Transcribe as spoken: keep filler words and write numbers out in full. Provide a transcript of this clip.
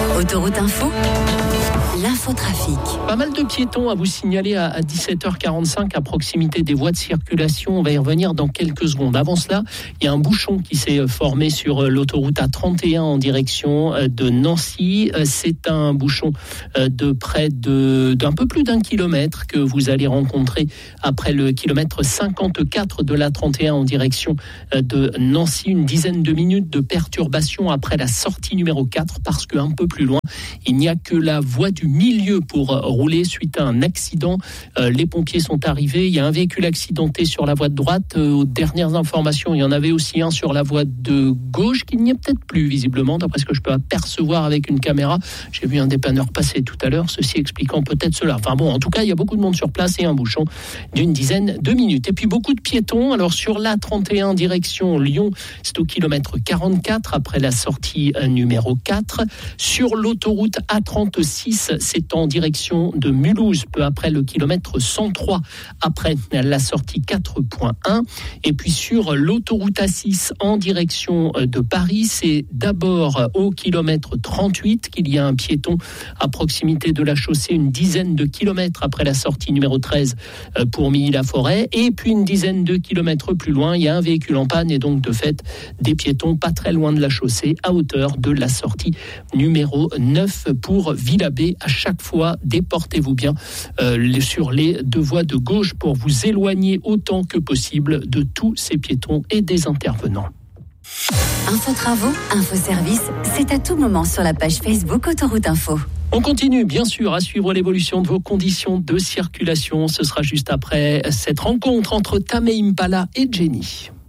Autoroute Info, l'infotrafic. Pas mal de piétons à vous signaler à dix-sept heures quarante-cinq à proximité des voies de circulation. On va y revenir dans quelques secondes. Avant cela, il y a un bouchon qui s'est formé sur l'autoroute A trente et un en direction de Nancy. C'est un bouchon de près de, d'un peu plus d'un kilomètre que vous allez rencontrer après le kilomètre cinquante-quatre de l'A trente et un en direction de Nancy. Une dizaine de minutes de perturbation après la sortie numéro quatre parce qu'un peu plus loin, il n'y a que la voie du milieu pour rouler suite à un accident. Euh, les pompiers sont arrivés. Il y a un véhicule accidenté sur la voie de droite. Euh, aux dernières informations, il y en avait aussi un sur la voie de gauche qu'il n'y a peut-être plus visiblement, d'après ce que je peux apercevoir avec une caméra. J'ai vu un dépanneur passer tout à l'heure, ceci expliquant peut-être cela. Enfin bon, en tout cas, il y a beaucoup de monde sur place et un bouchon d'une dizaine de minutes. Et puis beaucoup de piétons. Alors sur l'A trente et un direction Lyon, c'est au kilomètre quarante-quatre après la sortie numéro quatre. Sur l'autoroute A trente-six, c'est en direction de Mulhouse, peu après le kilomètre cent trois, après la sortie quatre point un. Et puis sur l'autoroute A six, en direction de Paris, c'est d'abord au kilomètre trente-huit qu'il y a un piéton à proximité de la chaussée, une dizaine de kilomètres après la sortie numéro treize pour Milly-la-Forêt. Et puis une dizaine de kilomètres plus loin, il y a un véhicule en panne et donc de fait des piétons pas très loin de la chaussée, à hauteur de la sortie numéro neuf pour Villabé. À chaque fois, déportez-vous bien euh, sur les deux voies de gauche pour vous éloigner autant que possible de tous ces piétons et des intervenants. Info Travaux, Info Service, c'est à tout moment sur la page Facebook Autoroute Info. On continue bien sûr à suivre l'évolution de vos conditions de circulation. Ce sera juste après cette rencontre entre Tame Impala et Jenny.